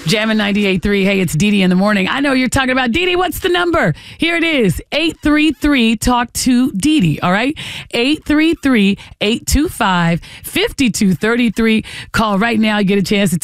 Jammin' 98.3. Hey, it's Dee Dee in the morning. I know you're talking about Dee Dee. What's the number? Here it is. 833-TALK-TO-DEE DEE. All right? 833-825-5233. Call right now. You get a chance to